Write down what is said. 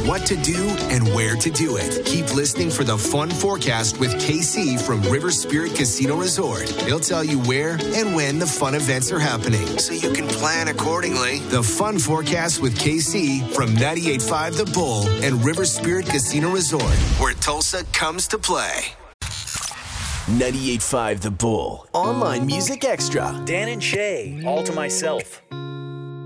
what to do and where to do it. Keep listening for the Fun Forecast with KC from River Spirit Casino Resort. He'll tell you where and when the fun events are happening, so you can plan accordingly. The Fun Forecast with KC from 98.5 The Bull and River Spirit Casino Resort, where Tulsa comes to play. 98.5 The Bull. Online Music Extra. Dan and Shay, All to Myself.